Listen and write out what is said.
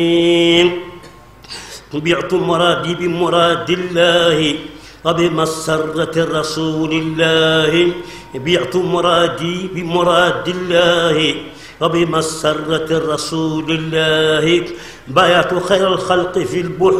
بعت مرادي بمراد الله وبمسرة رسول الله. بعت مرادي بمراد الله وبمسرة رسول الله. بايعت خير الخلق في البحور